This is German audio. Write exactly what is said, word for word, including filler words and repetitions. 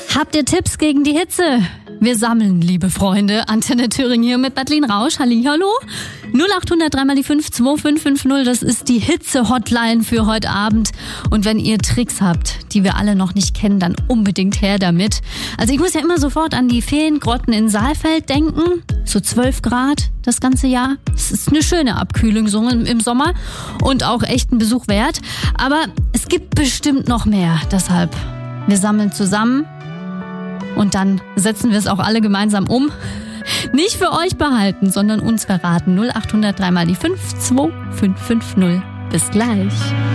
Habt ihr Tipps gegen die Hitze? Wir sammeln, liebe Freunde. Antenne Thüringen hier mit Madeleine Rausch. Hallihallo. null acht hundert drei mal die fünf zwei fünf fünf null, das ist die Hitze-Hotline für heute Abend. Und wenn ihr Tricks habt, die wir alle noch nicht kennen, dann unbedingt her damit. Also ich muss ja immer sofort an die Feengrotten in Saalfeld denken. So zwölf Grad das ganze Jahr. Es ist eine schöne Abkühlung so im Sommer und auch echt ein Besuch wert. Aber es gibt bestimmt noch mehr. Deshalb, wir sammeln zusammen und dann setzen wir es auch alle gemeinsam um. Nicht für euch behalten, sondern uns verraten. null acht hundert drei mal die fünf zwei fünf fünf null. Bis gleich.